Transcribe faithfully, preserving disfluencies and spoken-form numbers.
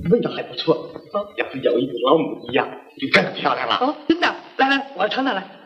味道还不错。要是有一只老母鸡呀，就更漂亮了。 哦，真的，来来，我要尝尝来。